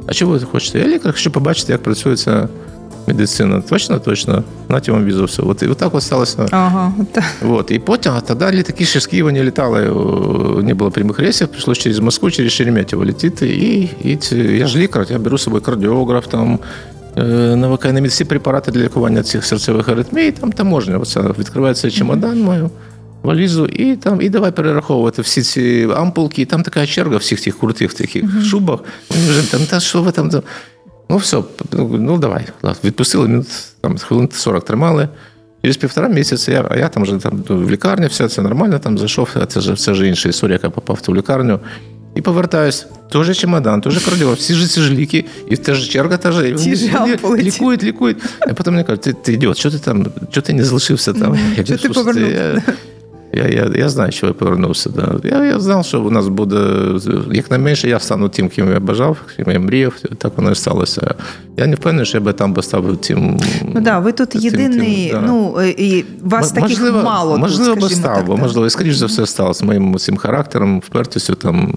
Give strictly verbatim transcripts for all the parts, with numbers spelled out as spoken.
а чого ви хочете? Я лікар, хочу побачити, як працює ця медицина. Точно, точно. Наті вам візу все. От, і отак от сталося. Ага. Вот. И потім, а тоді літаки ще з Києва не літали, не було прямих рейсів, прийшлося через Москву, через Шереметьєво летіти. І, і я ж лікар, я беру з собою кардіограф, там, навикаю всі препарати для лікування цих серцевих аритмій, там таможня. Оце відкривається чемодан мою, валізу, і там і давай перераховувати всі ці ампулки. І там така черга всіх тих крутих таких uh-huh. шубах. Вони вже там, та що ви там? Ну все, ну давай. Відпустили, минут, там, хвилин сорок тримали. Через півтора місяця, я, а я там вже там, в лікарні, все це нормально, там зайшов, це ж, це ж інша історія, яка попав в ту лікарню. І повертаюсь, теж чемодан, теж кардіограф, всі ж ці ж ліки, і теж черга та ж, лікують, лікують. А потім мені кажуть, ти, ти ідіот, що ти там, що ти не залишився там? Mm-hmm. Я кажу, ти повернувся? Я, я, я, я знаю, що я повернувся. Да. Я, я знав, що у нас буде, як найменше, я стану тим, ким я бажав, ким я мріяв, так воно і сталося. Я не впевнений, що я би там би став тим... Ну да, ви тут тим, єдиний, тим, да. ну, і вас М- таких можливо, мало можливо, тут, скажімо став, так. Можливо, можливо, і скоріш за все стало з моїм цим характером, впертістю там.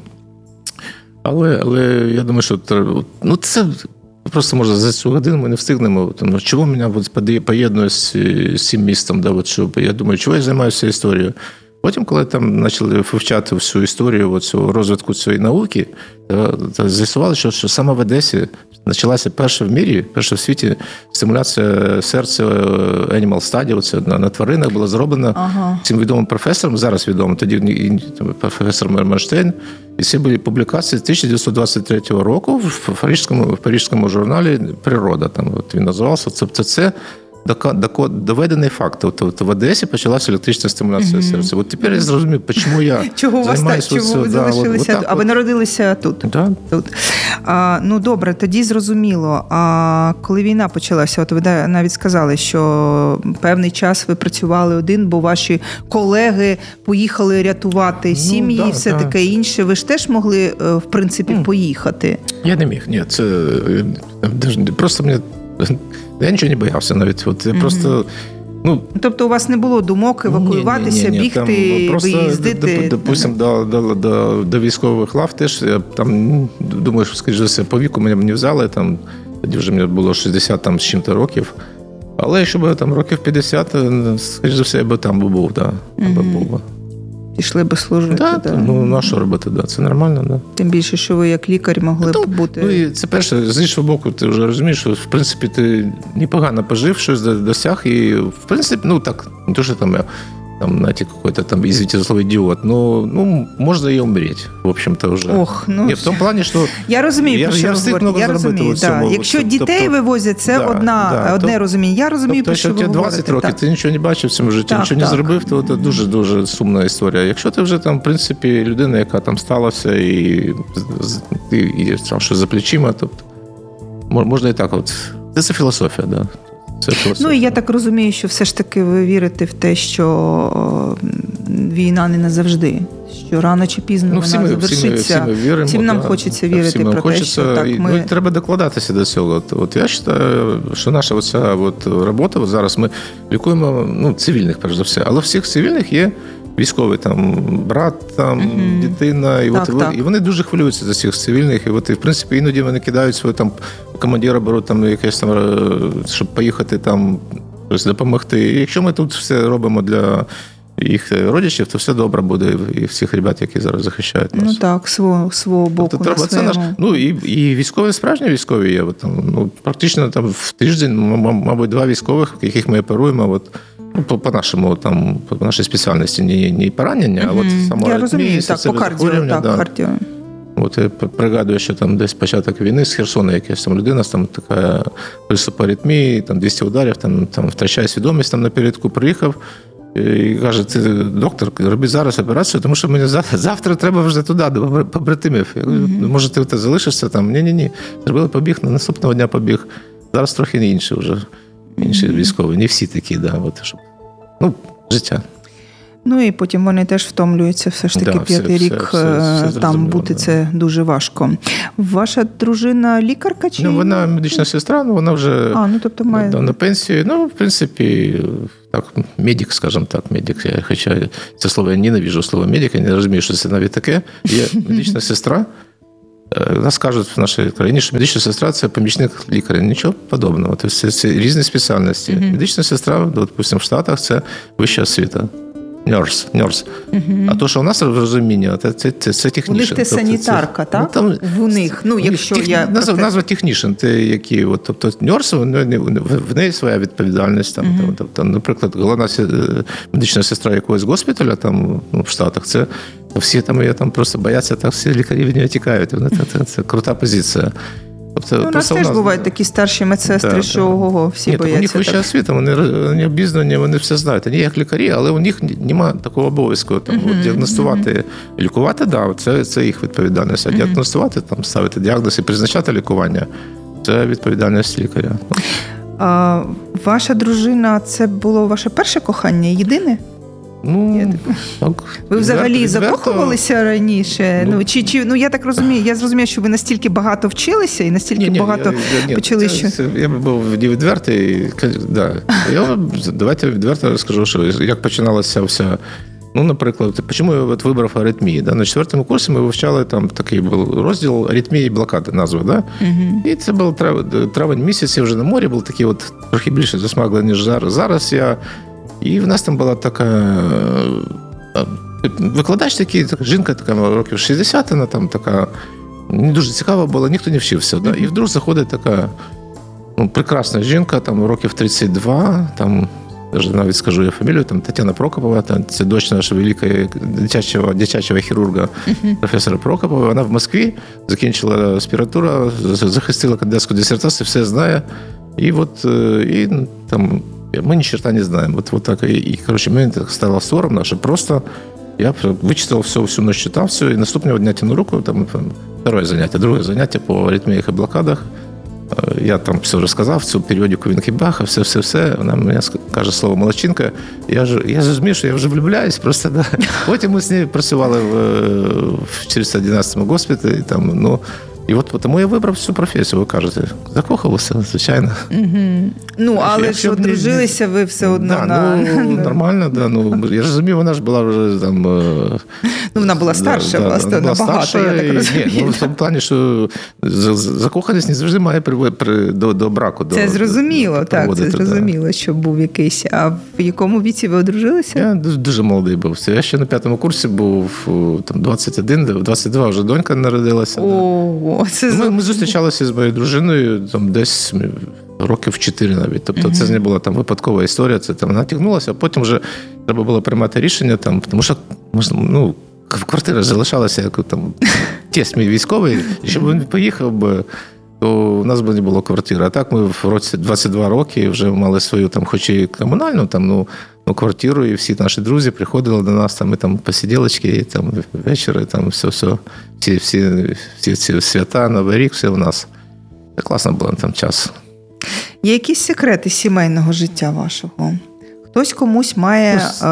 Але, але я думаю, що ну, це просто, може, за цю годину ми не встигнемо. Тому, чого мене поєднує з, з цим містом? Да, от, що, я думаю, чого я займаюся історією? Потім, коли там почали вивчати всю історію оцю, розвитку цієї науки, з'ясували, що, що саме в Одесі почалася перша в мірі, перша в світі стимуляція серця Animal Study, оце на, на тваринах була зроблена ага. цим відомим професором, зараз відомим, тоді професор Мерманштейн. І це були публікації тисяча дев'ятсот двадцять третього року в парижському, в парижському журналі «Природа». Там, от він називався. Це, це, це доведений факт. От, от в Одесі почалася електрична стимуляція mm-hmm. серця. От тепер я зрозумів, чому я чого займаюся. Чого ви залишилися? Да, а ви народилися тут? Да. тут. А, ну, добре, тоді зрозуміло. А коли війна почалася, от ви навіть сказали, що певний час ви працювали один, бо ваші колеги поїхали рятувати ну, сім'ї да, і все да. таке інше. Ви ж теж могли, в принципі, mm. поїхати? Я не міг, ні. Це просто мені... Я нічого не боявся навіть. От я mm-hmm. просто, ну, тобто у вас не було думок евакуюватися, ні, ні, ні, бігти, там, виїздити? Допустимо, до, до, до, до військових лав теж, я там, думаю, що, скажімо, все, по віку мене не взяли, там, тоді вже мені було шістдесят там, з чим-то років. Але якщо б там років п'ятдесят, скоріш за все, я б там був, да, mm-hmm. був. Пішли би служити. Да, да. Ну, на що робити, да, це нормально, да. Тим більше, що ви як лікар могли ну, б бути... Ну, і це перше, з іншого боку, ти вже розумієш, що, в принципі, ти непогано пожив, щось досяг, і, в принципі, ну, так, не то, що там я, там, знаете, какой-то там, извините за слово, идиот, но, ну, можно и умереть, в общем-то, уже. Ох, ну... Ні, в тому плані, що... Я розумію, я, про що я ви говорите, я розумію, да. Якщо тобто, дітей вивозять, це да, одна, да, одне то, розуміння. Я розумію, тобто, про що ви говорите. двадцять років, так. ти нічого не бачив в цьому житті, так, нічого так. не зробив, то це дуже-дуже сумна історія. Якщо ти вже там, в принципі, людина, яка там сталася і, і, і там, що за плечима, тобто, можна і так от. Це, це філософія, да. Це філософія. Ну, і я так розумію, що все ж таки ви вірите в те, що війна не назавжди, що рано чи пізно ну, вона всі ми, завершиться. Всі ми, всі ми віримо. Всім нам да, хочеться вірити про те, хочеться, що так ми... Ну, треба докладатися до цього. От, от я вважаю, що наша оця от робота, от зараз ми лікуємо ну, цивільних, перш за все, але в всіх цивільних є військовий там брат, там, mm-hmm. дитина, і, так, от, так. і вони дуже хвилюються за всіх цивільних, і от, і, в принципі, іноді вони кидають свого там командира, беруть там якесь там, щоб поїхати там, допомогти. І якщо ми тут все робимо для їх родичів, то все добре буде і всіх ребят, які зараз захищають нас. Ну так, свого, свого боку. Тобто, треба, це наш, ну, і, і військові, справжні військові є. От, там, ну, практично там, в тиждень, мабуть, два військових, яких ми оперуємо, от, ну, по, по нашому, там, по нашій спеціальності, не, не поранення, а от саме я розумію, так, по кардіо, так, да. кардіо. От я пригадую, що там десь початок війни з Херсона якась там людина, там така приступ аритмії, там двісті ударів, там, там втрачає свідомість, там напередку приїхав, і каже, ти, доктор, роби зараз операцію, тому що мені завтра треба вже туди, до побратимів. Я кажу, mm-hmm. може ти ти залишишся там? Ні-ні-ні. Зробили побіг, на наступного дня побіг. Зараз трохи не інші вже, інші mm-hmm. військові. Не всі такі, да, от, щоб... ну, життя. Ну і потім вони теж втомлюються, все ж таки, да, п'ятий все, рік все, все, все там бути, да. Це дуже важко. Ваша дружина лікарка чи? Ну, вона медична сестра, ну, вона вже а, ну, тобто має... на, на пенсії. Ну, в принципі, так, медик, скажімо так, медик. Я, хоча це слово я ненавижу, слово медик, я не розумію, що це навіть таке. Є медична сестра, Нас кажуть в нашій країні, що медична сестра – це помічник лікаря. Нічого подобного. Тобто це різні спеціальності. Mm-hmm. Медична сестра, допустимо, в Штатах – це вища освіта. Нерс, нерс. Uh-huh. А то, що у нас розуміння, це, це, це, це технічен. У них це санітарка, це, так? Ну, там, в них, ну, якщо тех, я... Назва, назва технічен, те, які, от, тобто, нерс, в неї своя відповідальність. Там, uh-huh. тобто, наприклад, головна медична сестра якогось госпіталя там, ну, в Штатах, це всі там її там просто бояться, так всі лікарі від нього тікають. Це, це, це крута позиція. Тобто, ну, у нас теж у нас... бувають такі старші медсестри, да, що ого, всі Ні, бояться. У них вища освіта, вони, вони обізнані, вони все знають. Вони як лікарі, але у них немає такого обов'язку. Там, uh-huh, от, діагностувати, uh-huh. лікувати, да, це, це їх відповідальність. А uh-huh. діагностувати, там, ставити діагноз і призначати лікування – це відповідальність лікаря. А, ваша дружина – це було ваше перше кохання, єдине? Ну, так. Ви взагалі відверто, закохувалися раніше? Ну, ну, чи, чи, ну, я так розумію, я зрозумію, що ви настільки багато вчилися і настільки ні, ні, я, багато я, почали, це, що... Це, я був відвертий, да. Я, давайте відверто розкажу, що як починалася вся... Ну, наприклад, чому я от вибрав аритмії? Да? На четвертому курсі ми вивчали, там такий був розділ аритмії і блокади, назва, да? Uh-huh. І це був трав... травень місяць, я вже на морі був такий от трохи більше засмаглий, ніж зараз. Зараз я... І в нас там була така викладач такий, така жінка, така років шістдесят, вона там така, не дуже цікава була, ніхто не вчився. Да? І вдруг заходить така ну, прекрасна жінка, там років тридцять два, там, навіть скажу я фамілію, там Тетяна Прокопова, там, це дочь нашого великого дитячого, дитячого хірурга, професора Прокопова. Вона в Москві закінчила аспіратуру, захистила кандидатську дисертацію, все знає. І от і, там ми ні черта не знаємо. От, от так. І, і, коротше, мені так стало соромно, що просто я вичитав все, всю ночь читав все, і наступного дня тяну руку, там, второе заняття, друге заняття по аритміях і блокадах. Я там все розказав, цю періодику Вінкебаха, все-все-все. Вона мені каже слово «молодчинка». Я ж я зрозумів, що я вже влюбляюсь, просто, да. Потім ми з нею працювали в, в чотириста одинадцятому госпіталі, там, ну, і от тому я вибрав цю професію, ви кажете. Закохалися, звичайно. Угу. Ну, але якщо ж одружилися ви все одно да, на... Ну, нормально, да. Ну, я розумію, вона ж була вже там... Ну, вона була старша, да, власне, да, набагато, старша, я так розумію. Ні, ну, в тому плані, що закоханість не завжди має при, при, до, до браку. Це до, зрозуміло, до, так, це зрозуміло, да. Що був якийсь. А в якому віці ви одружилися? Я дуже молодий був. Я ще на п'ятому курсі був, там, двадцять один, двадцять два вже донька народилася. О, це ми, ми зустрічалися з моєю дружиною там десь років чотири навіть. Тобто uh-huh. це не була там випадкова історія, це там вона тягнулася, а потім вже треба було приймати рішення, там, тому що ну, квартира залишалася як там тесть мій військовий, і щоб він поїхав би, то у нас би не було квартири. А так ми в році двадцять два роки вже мали свою там, хоч і комунальну там, ну, ну, квартиру, і всі наші друзі приходили до нас, там, ми там посиділочки, і там вечори, там все-все, всі, всі, всі ці свята, Новий рік, все у нас. Це класно було там час. Є якісь секрети сімейного життя вашого? Хтось комусь має, ну,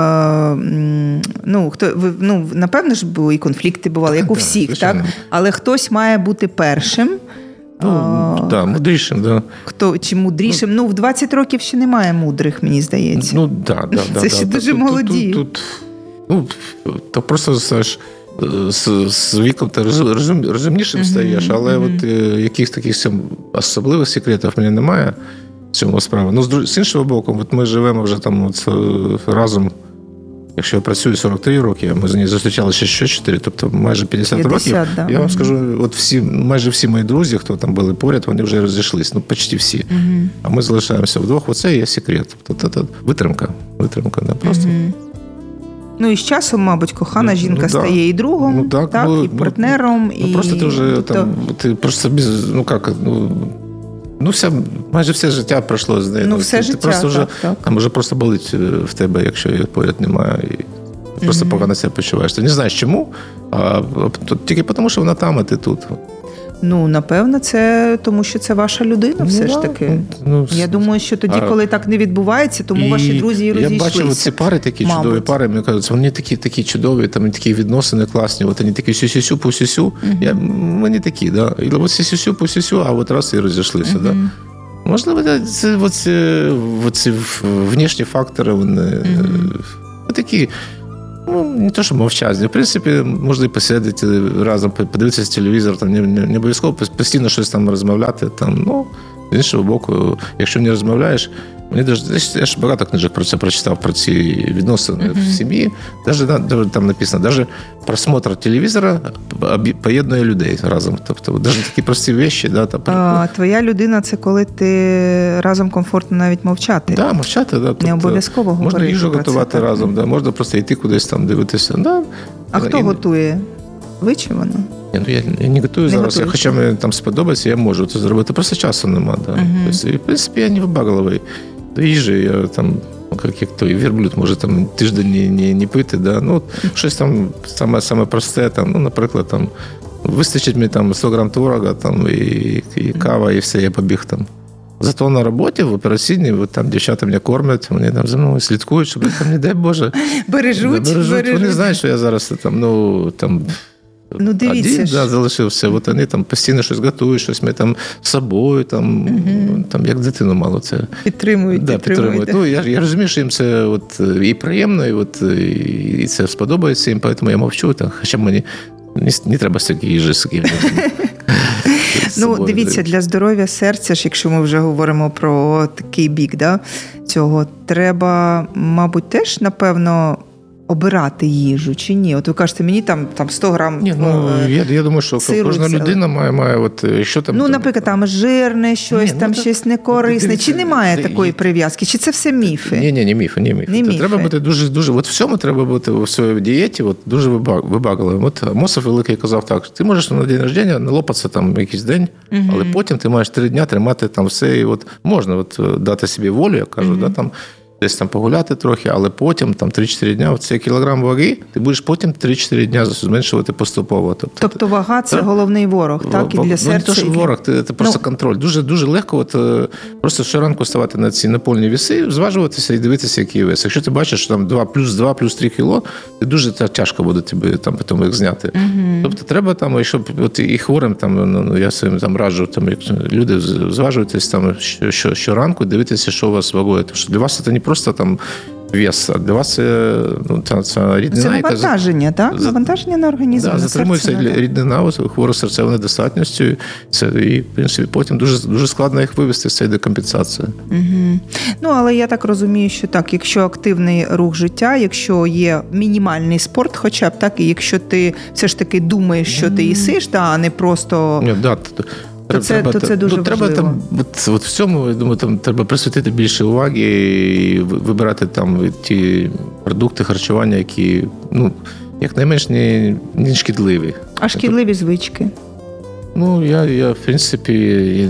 е, ну, хто, ви, ну, напевно ж, бо і конфлікти бували, як у всіх, так? Але хтось має бути першим. Ну, так, да, мудрішим, да. Хто, чи мудрішим? Ну, ну, в двадцять років ще немає мудрих, мені здається. Ну, да, да, Це да, ще да, дуже тут, молоді. Тут, тут, ну, то просто, знаєш, з, з віком ти розум, розумнішим стаєш, але mm-hmm. от якихось таких особливих секретів в мене немає в цьому справи. Ну, з, з іншого боку, от ми живемо вже там от, разом, якщо я працюю сорок три роки, ми з нею зустрічалися ще чотири, тобто майже п'ятдесят, п'ятдесят років. Да. Я вам скажу, от всі, майже всі мої друзі, хто там були поряд, вони вже розійшлись, ну, почти всі. Mm-hmm. А ми залишаємося вдвох, оце є секрет. Тобто, витримка, витримка, да, просто. Mm-hmm. Ну, і з часом, мабуть, кохана жінка ну, стає да. і другом, ну, так, так ну, і партнером. Ну, і... просто ти вже тобто... там, ти просто, ну, як, ну, ну, вся, майже все життя пройшло з нею. Ну, все ти, життя, ти просто так, вже, так. Там вже просто болить в тебе, якщо її поряд немає, і ти просто mm-hmm. погано себе почуваєш. Ти не знаєш чому, а тільки тому, що вона там, а ти тут. Ну, напевно, це тому, що це ваша людина ну, все ж таки. Ну, я думаю, що тоді, а, коли так не відбувається, тому і ваші друзі і розійшлися. Я бачив ці пари, такі мабуть. Чудові пари, мені кажуть, вони такі, такі чудові, там такі відносини класні, от вони такі сю-сю-сю, по-сю-сю. Uh-huh. Я, вони такі, да. І от сю-сю-сю, по-сю-сю, а от раз і розійшлися, uh-huh. да. Можливо, це оці, оці внішні фактори, вони uh-huh. такі. ну, не то, що мовчазні. В принципі, можна і посидіти разом, подивитися телевізор, там, не, не, не обов'язково постійно щось там розмовляти. Там, ну, з іншого боку, якщо не розмовляєш, мені даже, я ж багато книжок про це прочитав, про ці відносини uh-huh. в сім'ї. Даже, там написано, навіть просмотр телевізора поєднує людей разом. Тобто, навіть такі прості речі. Да, там, а, твоя людина – це коли ти разом комфортно навіть мовчати. Так, да, мовчати. Да, тобто, не обов'язково говорити. Можна їжу готувати це, разом, да, можна просто йти кудись там дивитися. Да. А хто і... готує? Ви чи вона? Ні, ну, я, я не готую не зараз, готуєш. Хоча мені там сподобається, я можу це зробити. Просто часу нема. Да. Uh-huh. Тобто, в принципі, я не вибагливий. До їжі я там, як, як той вірблюд, може там тиждень не, не, не пити. Да. Ну, щось там саме, саме просте, там, ну, наприклад, там, вистачить мені там сто грам творога, там, і, і кава, і все, я побіг там. Зато на роботі, в операційній, от там дівчата мене кормлять, вони там за мною слідкують, щоб там, не дай Боже. Бережуть, бережуть. бережуть. Вони знають, що я зараз там, ну, там, Ну, дивіться один, ж. Да, залишився. От вони там постійно щось готують, щось ми там з собою, там, угу. там як дитину мало це. Підтримують, да, підтримують. Ну, я, я розумію, що їм це от, і приємно, і, от, і це сподобається їм, тому я мовчу. Так, хоча мені не, не треба стільки їжі, скільки. Ну, дивіться, для здоров'я серця ж, якщо ми вже говоримо про такий бік, да, цього, треба, мабуть, теж, напевно, обирати їжу чи ні? От ви кажете, мені там, там сто грам ні, ну, я, я думаю, що сиру, кожна людина має, має от, що там... Ну, там... наприклад, там жирне щось, ні, там ну, щось некорисне. Чи немає це, такої прив'язки? Чи це все міфи? Ні, ні, не міфи, не міфи. Не міфи. Треба бути дуже, дуже... От всьому треба бути в своїй дієті от, дуже вибагливим. От Мосов Великий казав так, ти можеш на день рождення налопатися там якийсь день, угу. але потім ти маєш три дня тримати там все, і от можна от, дати собі волю, я кажу, угу. да, там, десь там погуляти трохи, але потім там три-чотири дня, це кілограм ваги, ти будеш потім три-чотири дня зменшувати поступово. Тобто, тобто вага – це так? головний ворог, так? І для ну, серця? Не то, що і... ворог, це просто ну... контроль. Дуже, дуже легко от, просто щоранку ставати на ці напольні віси, зважуватися і дивитися, який вес. Якщо ти бачиш, що там два плюс два, плюс три кіло, ти дуже тяжко буде тобі там, потім їх зняти. Угу. Тобто треба там, щоб от, і хворим, там, ну, я своїм там раджу, там, як люди зважуєтесь там, що, що, щоранку, дивитися, що у вас з вагою. Тому що для вас це не просто там вес, а для вас це, ну, це, це ріднина. Це навантаження, так? За... Навантаження на організм. Да, затримується ріднина, хвору серцевою недостатністю. Це, і, в принципі, потім дуже, дуже складно їх вивести з цієї декомпенсації. Угу. Ну, але я так розумію, що так, якщо активний рух життя, якщо є мінімальний спорт, хоча б так, і якщо ти все ж таки думаєш, що ти їсиш, та, а не просто... Ні, да, То це, треба, то це дуже ну, треба важливо. Там, от, от в цьому, я думаю, там треба присвятити більше уваги і вибирати там ті продукти харчування, які, ну, якнайменш не, не шкідливі. А шкідливі звички? Ну, я, я в принципі, я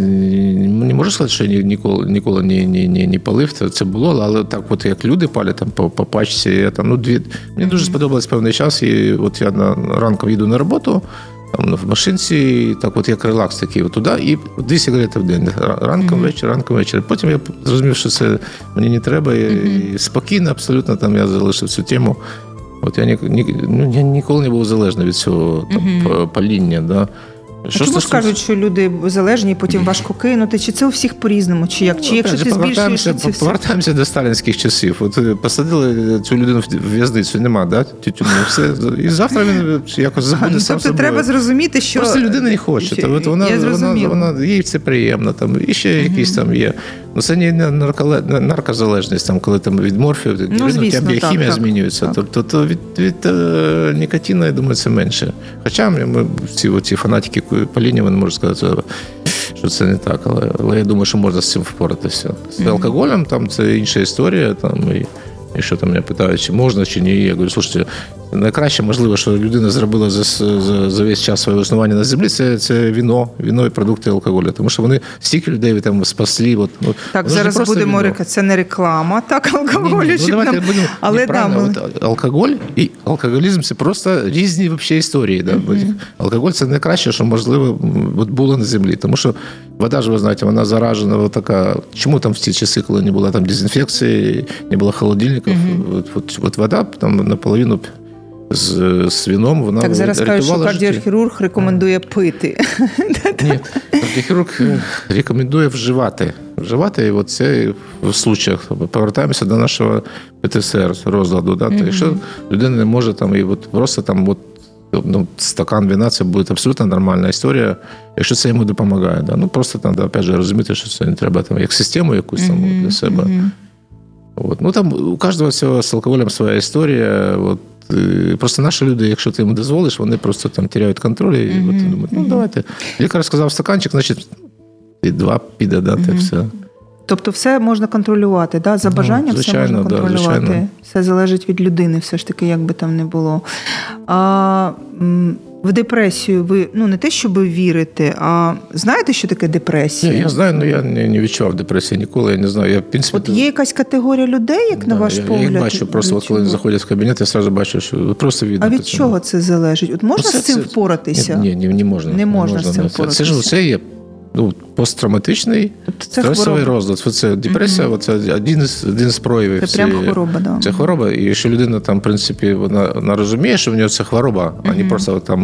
не можу сказати, що я ніколи, ніколи не, не, не, не палив, це, це було, але так от як люди палять там по, по пачці, я там, ну, дві, мені дуже сподобалось певний час, і от я на, ранком їду на роботу, там в машинці, так от як релакс такий от туди, і дві сигарети в день. Ранком, mm-hmm. вечір, ранком, вечір. Потім я зрозумів, що це мені не треба, mm-hmm. і спокійно абсолютно там я залишив цю тему. От я, ні, ні, ну, я ніколи не був залежний від цього там, mm-hmm. паління, да. А чому стосується... ж кажуть, що люди залежні, потім важко кинути? Чи це у всіх по-різному? Чи як? Чи якщо ти збільшуєш ці всі? Повертаємося до сталінських часів. От посадили цю людину в в'язницю, нема, да? Тютюну, все. І завтра він якось забуде ну, сам тобто собою. треба зрозуміти, що... Просто людина не хоче. Що... От вона, вона, вона, їй це приємно. Там, і ще uh-huh. якісь там є. Ну, це не нарколе... наркозалежність, там, коли там від морфію, ну, звісно, біохімія так, змінюється. Так. Тобто то від, від е, нікотину, я думаю, це менше. Хоча ми ці, ці фанатики паління, вони можуть сказати, що це не так. Але, але я думаю, що можна з цим впоратися. З mm-hmm. алкоголем там це інша історія. Там, і, і що там мене питають, чи можна, чи ні. Я говорю, слушайте, найкраще, можливо, що людина зробила за, за, за весь час свого існування на землі, це, це віно, віно і продукти алкоголю. Тому що вони стільки людей там спасли. От, ну, так, зараз будемо рекати, це не реклама, так, алкоголю. Ні, ні, ну, давайте нам... будемо, але там, ми... от, алкоголь і алкоголізм – це просто різні вообще історії. Да? Mm-hmm. Алкоголь – це найкраще, що, можливо, от було на землі. Тому що вода ж, ви знаєте, вона заражена, от така. Чому там в ці часи, коли не було там дезінфекції, не було холодильників, mm-hmm. от, от, от вода там наполовину з, з віном, вона так, зараз кажуть, що кардіохірург життя. рекомендує пити. Ні, кардіохірург рекомендує вживати. вживати. І от це в случаях повертаємося до нашого пе те ес ер розладу. Да? Mm-hmm. Якщо людина не може там, і от просто там от, ну, стакан вина, це буде абсолютно нормальна історія, якщо це йому допомагає. Да? Ну, просто там, да, опять же, розуміти, що це не треба там, як систему якусь там mm-hmm. для себе. Mm-hmm. От. Ну, там у кожного всього з алкоголем своя історія. От. Просто наші люди, якщо ти їм дозволиш, вони просто там теряють контроль і mm-hmm. от, думають, ну, давайте. Лікар сказав стаканчик, значить, і два піде дати, mm-hmm. все. Тобто все можна контролювати, да? За бажанням ну, звичайно, все можна контролювати. Да, все залежить від людини, все ж таки, як би там не було. А в депресію ви, ну не те, щоб ви вірите, а знаєте, що таке депресія? Ні, я знаю, але я не, не відчував депресії ніколи, я не знаю. Я, в принципі, от є якась категорія людей, як да, на ваш я, погляд? Я їх бачу, просто от, коли заходять в кабінет, я одразу бачу, що просто видно. А від чого це залежить? От можна ну, це, з цим це, впоратися? Ні, ні, не можна. Не, не можна, можна з цим впоратися. Це ж це є ну, посттравматичний тобто стресовий розлад. Це депресія, mm-hmm. це один з, один з проявів. Це прям хвороба, да. Це хвороба, і якщо людина там, в принципі, вона, вона розуміє, що в нього це хвороба, mm-hmm. а не просто там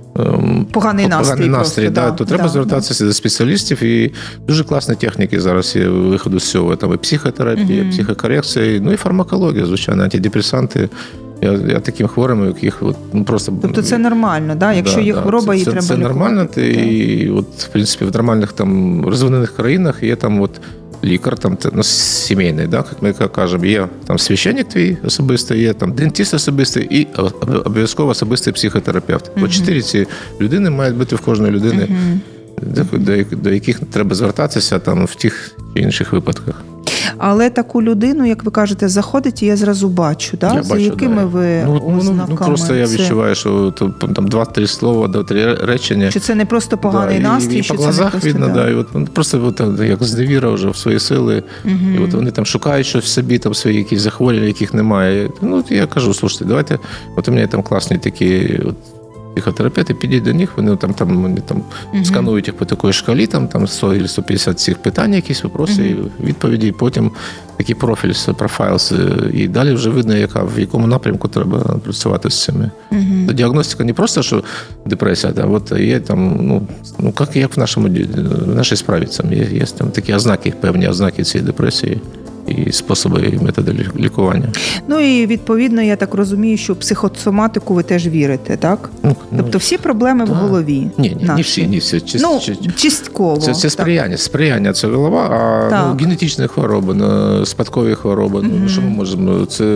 поганий настрій, поганий настрій просто, да, да, то треба да, звертатися да. до спеціалістів. І дуже класні техніки зараз є виходу з цього. Там і психотерапія, mm-hmm. психокорекція, ну і фармакологія, звичайно, антидепресанти. Я, я таким хворим, яких от, ну, просто... Тобто це нормально, да? Якщо да, є хвороба, це, її це, треба це лікувати. Це нормально, ти, і от, в принципі, в нормальних там розвинених країнах є там от лікар, там, ну, сімейний, да, як ми кажемо, є там священник твій особистий, є там дентист особистий і обов'язково особистий психотерапевт. Mm-hmm. От чотири ці людини мають бути в кожної людини, mm-hmm. до, до, до яких треба звертатися там в тих чи інших випадках. Але таку людину, як ви кажете, заходить, і я зразу бачу, да? Я за бачу, якими да. ви ну, ознаками? Ну, просто я відчуваю, що там два-три слова, два-три речення. Чи це не просто поганий да, настрій, і, і що по глазах це не видно, просто, да, і от, просто от, як зневіра вже в свої сили, угу. і от вони там шукають щось в собі, там свої якісь захворювання, яких немає. Ну, я кажу, слушайте, давайте, от у мене там класні такі от, психотерапевти, підіть до них, вони там, там, вони, там uh-huh. сканують їх по такій шкалі, там, там сто або сто п'ятдесят цих питань, якісь випроси, uh-huh. і відповіді, і потім такий профіль, профайл, і далі вже видно, яка, в якому напрямку треба працювати з цими. Uh-huh. Діагностика не просто, що депресія, а от є там, ну, ну як, як в, нашому, в нашій справі, там є, є там такі ознаки, певні ознаки цієї депресії. І способи, і методи лікування. Ну і відповідно, я так розумію, що в психосоматику ви теж вірите, так? Ну, тобто всі проблеми да. в голові. Ні, ні, не всі, не всі. Чист, ну, чист, частково. Це, це сприяння. Сприяння – це голова, а ну, генетичні хвороби, спадкові хвороби, mm-hmm. ну, що ми можемо, це...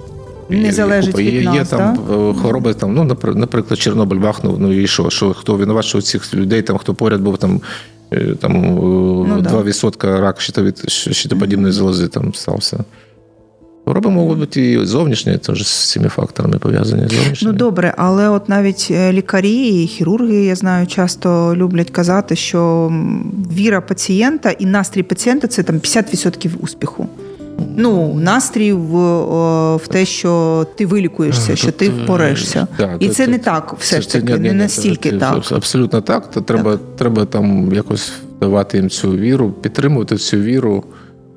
Не залежить від є, нас, є там да? хвороби, там, ну, наприклад, Чорнобиль бахнув, ну і що, що хто винуват, що цих людей, там, хто поряд був, там, там ну, два відсотки да. рак щитоподібної залози там стався. Хвороби можуть бути і зовнішні, теж з цими факторами пов'язані. Зовнішні. Ну, добре, але от навіть лікарі і хірурги, я знаю, часто люблять казати, що віра пацієнта і настрій пацієнта – це там п'ятдесят відсотків успіху. Ну, настрій в, в те, що ти вилікуєшся, а, що тут, ти впорешся. Да, І тут, це тут, не так все ж таки, не настільки це, так. Абсолютно так. То треба, так. треба там якось давати їм цю віру, підтримувати цю віру.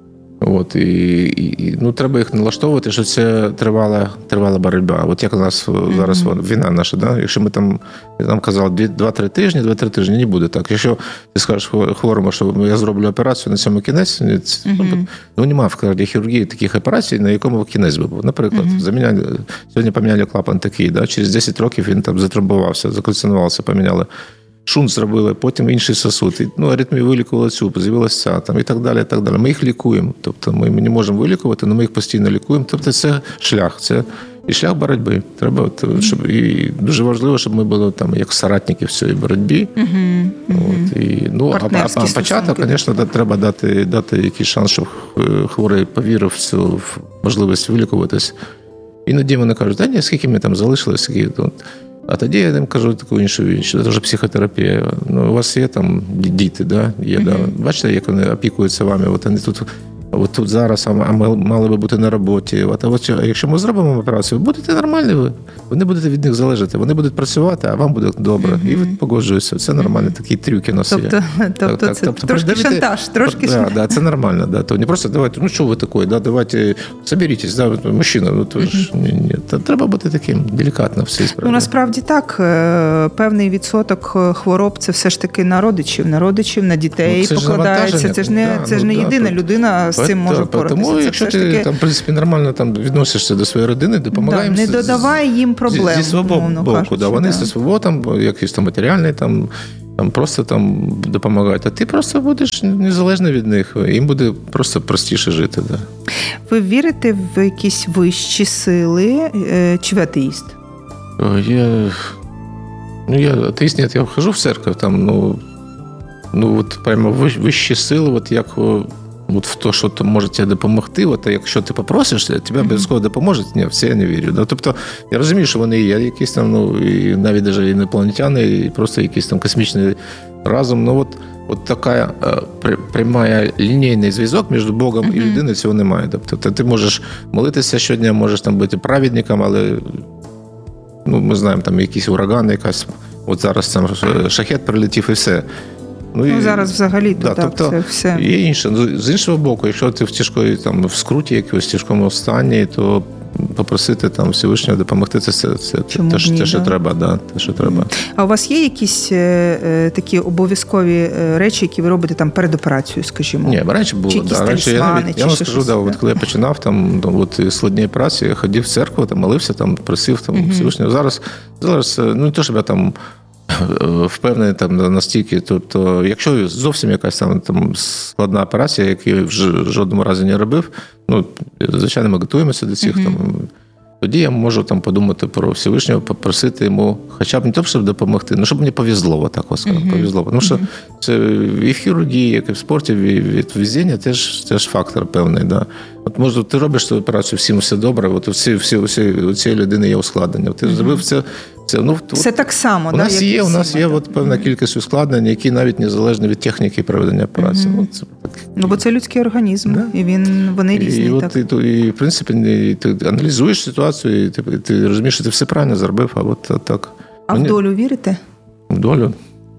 От, і, і, ну, треба їх налаштовувати, що це тривала, тривала боротьба. От як у нас mm-hmm. зараз війна наша, да? Якщо ми там, нам казали, два-три тижні, два-три тижні, не буде так. Якщо ти скажеш хворому, що я зроблю операцію, на цьому кінець, mm-hmm. ну, немає в кардіохірургії таких операцій, на якому кінець би був. Наприклад, mm-hmm. заміняли, сьогодні поміняли клапан такий, да? Через десять років він там затрамбувався, закальцинувався, поміняли. Шунт зробили, потім інший сосуд. І, ну, аритмію вилікували цю, з'явилася ця, там, і так далі, і так далі. Ми їх лікуємо. Тобто ми, ми не можемо вилікувати, але ми їх постійно лікуємо. Тобто це шлях, це і шлях боротьби. Треба, от, щоб, і дуже важливо, щоб ми були там як соратники в цій боротьбі. Uh-huh. От, і, ну, а, а, а початок, звісно, да, треба дати, дати якийсь шанс, щоб хворий повірив в цю в можливість вилікуватись. Іноді вони кажуть, та ні, скільки ми там залишилось, скільки тут. А тоді я їм кажу таку іншу річ, це вже психотерапія. Ну, у вас є там діти, да? Є, mm-hmm. да? Бачите, як вони опікуються вами, от вони тут от тут зараз, а ми мали би бути на роботі. От, а от якщо ми зробимо операцію, ви будете нормальні, ви, ви не будете від них залежати, вони будуть працювати, а вам буде добре. Mm-hmm. І ви погоджуєтеся, це нормально, такі трюки нас є. Тобто, тобто так, це тобто, трошки давайте, шантаж, трошки да, шантаж. Да, це нормально, да, то не просто давайте, ну що ви такий, да, давайте, соберітесь, да, мужчина, ну то ж, ні, ні, та, треба бути таким, делікатно всі справи. Ну, насправді так, певний відсоток хвороб це все ж таки на родичів, на родичів, на дітей ну, покладається, це ж не, да, це ж не ну, єдина да, людина з цим може впоратися. Тому, якщо ти таки... там, в принципі, нормально там відносишся до своєї родини, допомагаємо. Да, не додавай їм проблем. Зі, зі свого боку, кажучи, да, вони да. зі свого там, якийсь там матеріальний, там, там просто там допомагають. А ти просто будеш незалежний від них, їм буде просто простіше жити. Да. Ви вірите в якісь вищі сили, чи ви атеїст? Я, ну, я атеїст, ні, я хожу в церковь, там, ну, ну, от прямо вищі сили, от як от в те, що може тебе допомогти, от якщо ти попросиш, тебе обов'язково допоможуть, ні, в це я не вірю. Ну, тобто, я розумію, що вони є якісь там, ну, і навіть даже інопланетяни, і просто якийсь там космічний разум, ну, от, от така пряма лінійний зв'язок між Богом uh-huh. і людиною, цього немає. Тобто, ти можеш молитися щодня, можеш там бути праведником, але ну, ми знаємо, там якийсь ураган, якась, от зараз там шахет прилетів і все. Ну, ну і, зараз взагалі да, так, тобто, це все. Є інше. З іншого боку, якщо ти в тяжкої, там, в скруті, якогось тяжкому стані, то попросити там Всевишнього допомогти, це, це, це те, що, те, що треба, да, те, що треба. А у вас є якісь е, такі обов'язкові речі, які ви робите там перед операцією, скажімо? Ні, раніше було, да. Раніше я навіть, я вам скажу, да, от коли я починав там, от складні операції, я ходив в церкву, там молився, там просив там uh-huh. Всевишнього. Зараз, зараз, ну не то, щоб я там впевнений там настільки, тобто, якщо зовсім якась там, там складна операція, яку я в жодному разі не робив, ну, звичайно, ми готуємося до цих uh-huh. там. Тоді я можу там подумати про Всевишнього, попросити йому, хоча б не то, щоб допомогти, ну, щоб мені повезло, так ось uh-huh. повезло. Тому що це і в хірургії, як і в спорті, від везіння теж, теж фактор певний. Да. От, може, ти робиш цю операцію, всім все добре, от всі, всі, всі, у цієї людини є ускладнення. Ти uh-huh. зробив це. Це, ну, все так само, у да, нас як є, і у нас всі, є так? От певна mm-hmm. кількість ускладнень, які навіть незалежні від техніки проведення операції. Mm-hmm. Ну, це так. Ну, бо це людський організм, да? І він, вони різні. І, так. От, і, і, в принципі, і, ти аналізуєш ситуацію, і ти, ти розумієш, що ти все правильно зробив, а от так. А Мені... в долю вірите? В долю?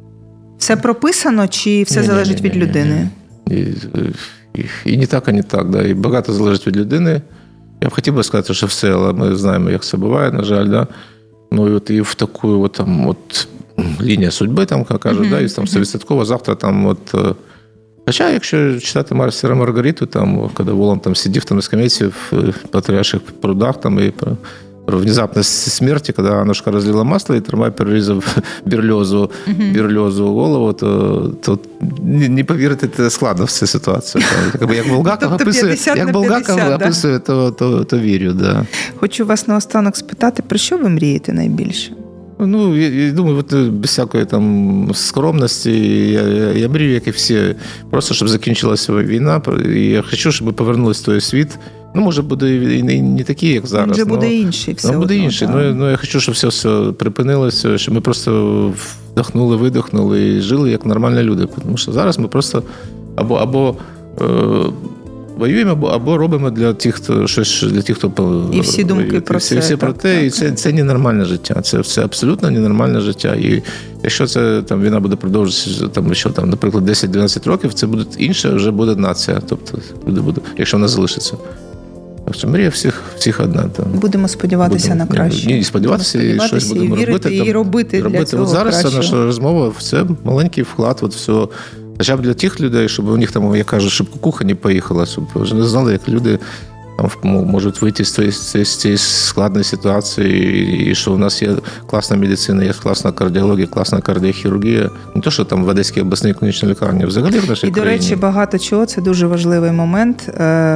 Все прописано, чи все ні, залежить ні, ні, від ні, людини? Ні, ні. І, і, і не так, а не так. Да. І багато залежить від людини. Я б хотів би сказати, що все, але ми знаємо, як це буває, на жаль, да. Ну, і от і в таку от, там, от, лінія судьби, там, як кажуть, mm-hmm. да, і там сто відсотків завтра там от... Хоча, якщо читати Мастера Маргариту, там, коли Волан там сидів там на скамейці в Патріарших прудах, там, і про, про внезапність смерті, коли Аннушка розлила масло і Трамвай перерізав Берльозу, mm-hmm. Берльозу голову, то, то не, не повірити, це складно в цю ситуацію. Там, як Булгаков описує, як Булгаков описує, то, то, то вірю, да. Хочу вас наостанок спитати, про що ви мрієте найбільше? Ну, я, я думаю, от, без всякої там скромності, я, я, я мрію, як і всі, просто, щоб закінчилася війна, і я хочу, щоб повернулися в той світ. Ну, може, буде і не, не такий, як зараз. Вже буде інший. Все ну, буде одно, інший. Ну, ну, я хочу, щоб все, все припинилося, щоб ми просто вдохнули, видохнули і жили як нормальні люди. Тому що зараз ми просто або, або е, воюємо, або, або робимо для тих, хто щось для тих, хто і всі думки воює. Про всі, це. Всі про те, так, і це, це ненормальне життя. Це, це абсолютно ненормальне життя. І якщо це там війна буде продовжуватися, там що там, наприклад, десять-дванадцять років, це буде інше, вже буде нація. Тобто люди будуть, якщо вона залишиться. Так що мрія всіх, всіх одна. Там. Будемо сподіватися будемо, на краще. Ні, сподіватися, і щось будемо і робити. І робити, робити. Для цього От зараз кращого. Це наша розмова, це маленький вклад, от все. Хоча б для тих людей, щоб у них там, я кажу, щоб кукуха не поїхала, щоб вже не знали, як люди там можуть вийти з цієї, з цієї складної ситуації, і що у нас є класна медицина, є класна кардіологія, класна кардіохірургія. Не то, що там в Одеській обласній клінічній лікарні, взагалі в нашій і, країні. І, до речі, багато чого, це дуже важливий момент.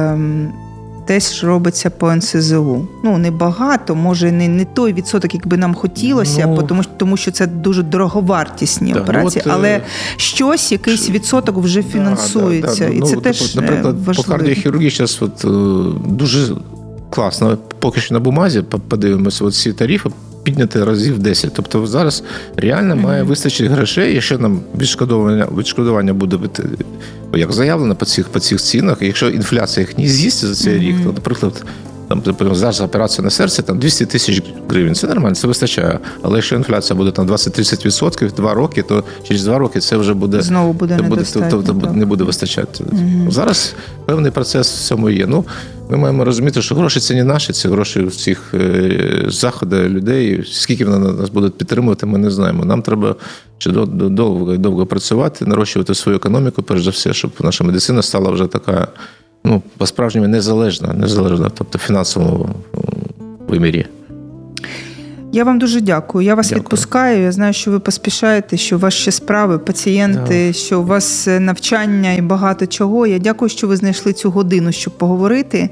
Теж робиться по ен ес зе у. Ну, не багато, може, не, не той відсоток, якби нам хотілося, ну, тому, тому що це дуже дороговартісні да, операції, от, але щось, якийсь відсоток вже фінансується. Да, да, да. І це ну, теж наприклад, важливо. По кардіохірургії зараз от, дуже класно, поки що на бумазі, подивимося, от ці тарифи підняти разів десять. Тобто зараз реально mm-hmm. має вистачити грошей, якщо нам відшкодування, відшкодування буде як заявлено по цих, по цих цінах, якщо інфляція їх не з'їсть за цей mm-hmm. рік, то, наприклад, там, зараз операція на серці там двісті тисяч гривень. Це нормально, це вистачає. Але якщо інфляція буде там двадцять-тридцять відсотків, два роки, то через два роки це вже буде... Знову буде недостатньо. Буде, то, то, не буде вистачати. Mm-hmm. Зараз певний процес в цьому є. Ну, ми маємо розуміти, що гроші це не наші, це гроші всіх заходів людей. Скільки вони нас будуть підтримувати, ми не знаємо. Нам треба ще довго, довго працювати, нарощувати свою економіку, перш за все, щоб наша медицина стала вже така, ну, по-справжньому незалежна, незалежна, тобто в фінансовому вимірі. Я вам дуже дякую. Я вас дякую. відпускаю. Я знаю, що ви поспішаєте, що у вас ще справи, пацієнти, да. що у вас навчання і багато чого. Я дякую, що ви знайшли цю годину, щоб поговорити.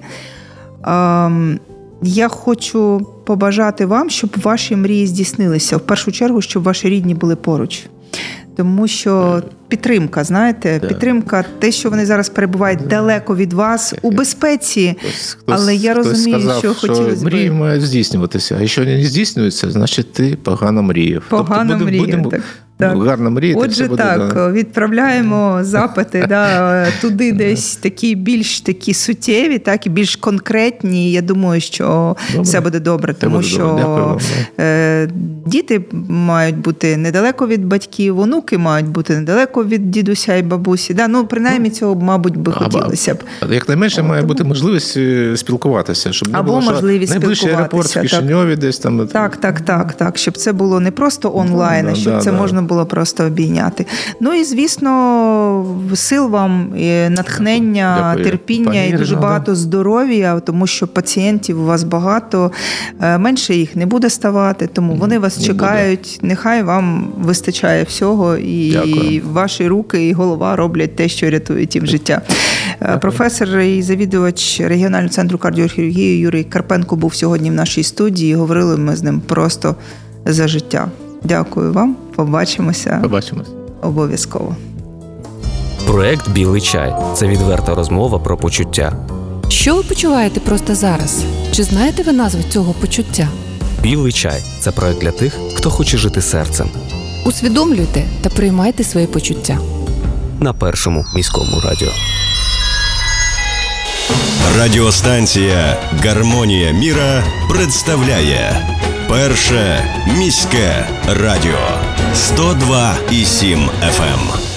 Я хочу побажати вам, щоб ваші мрії здійснилися. В першу чергу, щоб ваші рідні були поруч. Тому що підтримка, знаєте, да. підтримка, те, що вони зараз перебувають да. далеко від вас, у безпеці. Хтось, Але я розумію, сказав, що хотілося б... мрії мають здійснюватися. А якщо не здійснюються, значить ти погано мріяв. Погано тобто, мріяв, будемо, так. Так. Гарно мріяти. Отже, буде, так, да. відправляємо запити да, туди десь такі більш такі суттєві, так, і більш конкретні. Я думаю, що добре. все буде добре, тому буде що добре. Е, діти мають бути недалеко від батьків, онуки мають бути недалеко від дідуся і бабусі. Да? Ну, принаймні цього, мабуть, би хотілося б. А, якнайменше має бути можливість спілкуватися. Щоб не Або було, можливість найближчий аеропорт в Кишиньові десь там. Так, так, так, так, щоб це було не просто онлайн, а щоб да, це да. можна було просто обійняти. Ну і, звісно, сил вам, і натхнення, Дякую. терпіння Пані і дуже Ірина, багато здоров'я, тому що пацієнтів у вас багато, менше їх не буде ставати, тому вони вас не чекають. Буде. Нехай вам вистачає всього, і Дякую. ваші руки і голова роблять те, що рятують їм життя. Дякую. Професор і завідувач регіонального центру кардіохірургії Юрій Карпенко був сьогодні в нашій студії. Говорили ми з ним просто за життя. Дякую вам. Побачимося. Побачимось. Обов'язково. Проект «Білий чай» – це відверта розмова про почуття. Що ви почуваєте просто зараз? Чи знаєте ви назву цього почуття? «Білий чай» – це проект для тих, хто хоче жити серцем. Усвідомлюйте та приймайте свої почуття. На Першому міському радіо. Радіостанція «Гармонія міра» представляє Перше міське радіо сто два і сім еф ем.